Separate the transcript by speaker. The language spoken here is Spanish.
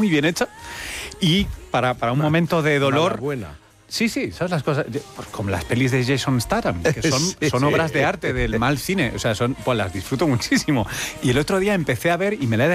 Speaker 1: muy bien hecha. Y para un momento de dolor...
Speaker 2: Buena.
Speaker 1: Sí, ¿sabes las cosas? Pues como las pelis de Jason Statham, que son obras de arte del mal cine. O sea, pues las disfruto muchísimo. Y el otro día empecé a ver y me la he